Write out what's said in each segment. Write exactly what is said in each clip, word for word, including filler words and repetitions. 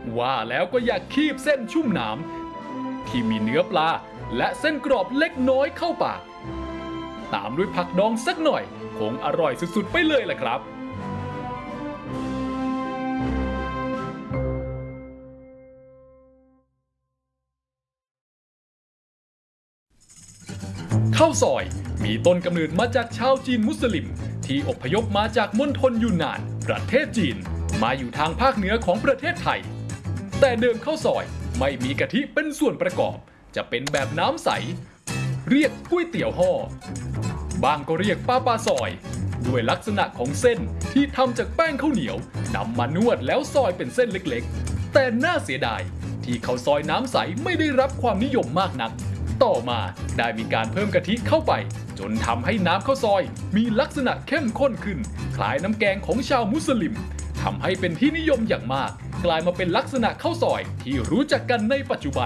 ว่าแล้วก็อยากคีบเส้นชุ่มน้ำที่มีเนื้อปลาและเส้นกรอบเล็กน้อยเข้าปากตามด้วยผักดองสักหน่อยคงอร่อยสุดๆไปเลยล่ะครับข้าวซอยมีต้นกำเนิดมาจากชาวจีนมุสลิมที่อพยพมาจากมณฑลยูนนานประเทศจีนมาอยู่ทางภาคเหนือของประเทศไทยแต่เดิมข้าวซอยไม่มีกะทิเป็นส่วนประกอบจะเป็นแบบน้ำใสเรียกก๋วยเตี๋ยวห่อบางก็เรียกป้าปลาซอยด้วยลักษณะของเส้นที่ทำจากแป้งข้าวเหนียวนำมานวดแล้วซอยเป็นเส้นเล็กๆแต่น่าเสียดายที่ข้าวซอยน้ำใสไม่ได้รับความนิยมมากนักต่อมาได้มีการเพิ่มกะทิเข้าไปจนทำให้น้ำข้าวซอยมีลักษณะเข้มข้นขึ้นคล้ายน้ำแกงของชาวมุสลิมทำให้เป็นที่นิยมอย่างมากกลายมาเป็นลักษณะข้าวซอยที่รู้จักกันในปัจจุบัน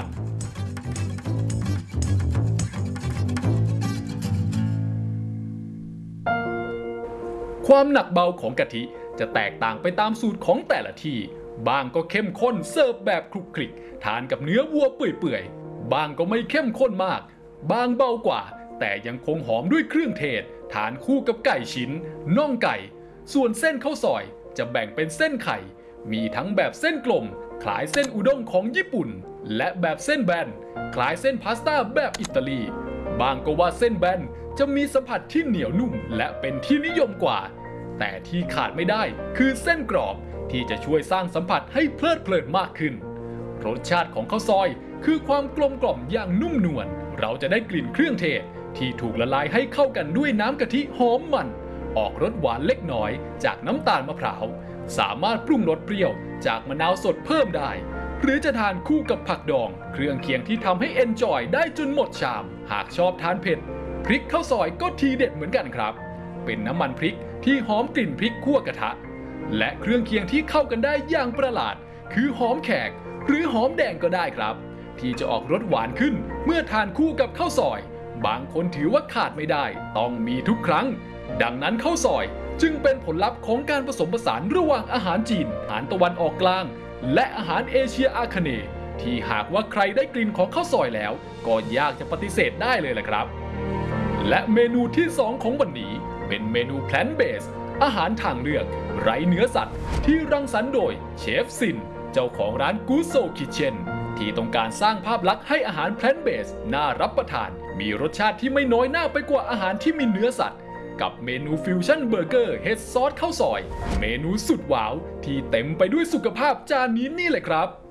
ความหนักเบาของกะทิจะแตกต่างไปตามสูตรของแต่ละที่บางก็เข้มข้นเสิร์ฟแบบคลุกคลิกทานกับเนื้อวัวเปื่อยๆบางก็ไม่เข้มข้นมากบางเบากว่าแต่ยังคงหอมด้วยเครื่องเทศทานคู่กับไก่ชิ้นน่องไก่ส่วนเส้นข้าวซอยจะแบ่งเป็นเส้นไข่มีทั้งแบบเส้นกลมคล้ายเส้นอุด้งของญี่ปุ่นและแบบเส้นแบนคล้ายเส้นพาสต้าแบบอิตาลีบางก็ว่าเส้นแบนจะมีสัมผัสที่เหนียวนุ่มและเป็นที่นิยมกว่าแต่ที่ขาดไม่ได้คือเส้นกรอบที่จะช่วยสร้างสัมผัสให้เพลิดเพลินมากขึ้นรสชาติของข้าวซอยคือความกลมกล่อมอย่างนุ่มนวลเราจะได้กลิ่นเครื่องเทศที่ถูกละลายให้เข้ากันด้วยน้ำกะทิหอมมันออกรสหวานเล็กน้อยจากน้ำตาลมะพร้าวสามารถปรุงรสเปรี้ยวจากมะนาวสดเพิ่มได้หรือจะทานคู่กับผักดองเครื่องเคียงที่ทำให้เอนจอยได้จนหมดชามหากชอบทานเผ็ดพริกข้าวซอยก็ทีเด็ดเหมือนกันครับเป็นน้ำมันพริกที่หอมกลิ่นพริกคั่วกระทะและเครื่องเคียงที่เข้ากันได้อย่างประหลาดคือหอมแขกหรือหอมแดงก็ได้ครับที่จะออกรสหวานขึ้นเมื่อทานคู่กับข้าวซอยบางคนถือว่าขาดไม่ได้ต้องมีทุกครั้งดังนั้นข้าวซอยจึงเป็นผลลัพธ์ของการผสมผสานระหว่างอาหารจีนอาหารตะวันออกกลางและอาหารเอเชียอาคเนย์ที่หากว่าใครได้กลิ่นของข้าวซอยแล้วก็ยากจะปฏิเสธได้เลยแหละครับและเมนูที่สองของวันนี้เป็นเมนูแพลนต์เบสอาหารทางเลือกไร้เนื้อสัตว์ที่รังสรรค์โดยเชฟซินเจ้าของร้านกูโซคิเชนที่ต้องการสร้างภาพลักษณ์ให้อาหารแพลนต์เบสน่ารับประทานมีรสชาติที่ไม่น้อยหน้าไปกว่าอาหารที่มีเนื้อสัตว์กับเมนูฟิวชั่นเบอร์เกอร์เฮดซอสข้าวซอยเมนูสุดว้าวที่เต็มไปด้วยสุขภาพจานนี้นี่แหละครับ